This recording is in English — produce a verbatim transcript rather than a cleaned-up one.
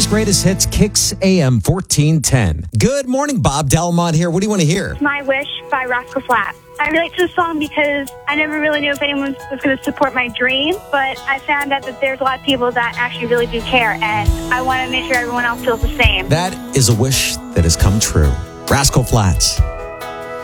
greatest hits, Kicks A M fourteen ten. Good morning, Bob Delmont here. What do you want to hear? My Wish by Rascal Flatts. I relate to the song because I never really knew if anyone was going to support my dream, but I found out that there's a lot of people that actually really do care, and I want to make sure everyone else feels the same. That is a wish that has come true. Rascal Flatts.